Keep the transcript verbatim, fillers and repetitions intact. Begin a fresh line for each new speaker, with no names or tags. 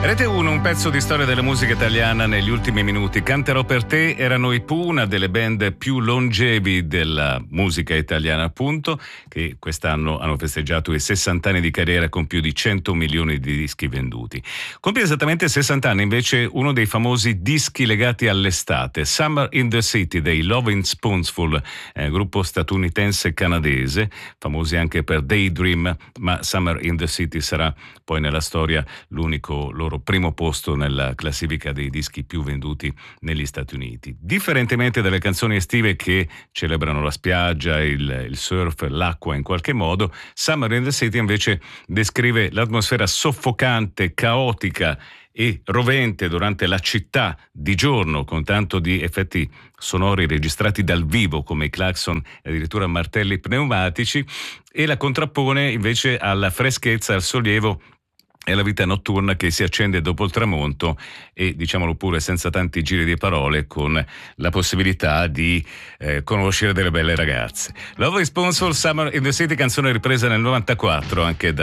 Rete uno, un pezzo di storia della musica italiana negli ultimi minuti. Canterò per te erano i Pooh, una delle band più longevi della musica italiana, appunto, che quest'anno hanno festeggiato i sessanta anni di carriera con più di cento milioni di dischi venduti. Compie esattamente sessanta anni invece uno dei famosi dischi legati all'estate, Summer in the City dei Lovin' Spoonful, eh, gruppo statunitense-canadese, famosi anche per Daydream, ma Summer in the City sarà poi nella storia l'unico loro primo posto nella classifica dei dischi più venduti negli Stati Uniti. Differentemente dalle canzoni estive che celebrano la spiaggia, il, il surf, l'acqua in qualche modo, Summer in the City invece descrive l'atmosfera soffocante, caotica e rovente durante la città di giorno, con tanto di effetti sonori registrati dal vivo come i clacson e addirittura martelli pneumatici, e la contrappone invece alla freschezza, al sollievo e la vita notturna che si accende dopo il tramonto e, diciamolo pure senza tanti giri di parole, con la possibilità di eh, conoscere delle belle ragazze. Love is Sponsor, Summer in the City, canzone ripresa nel novantaquattro anche da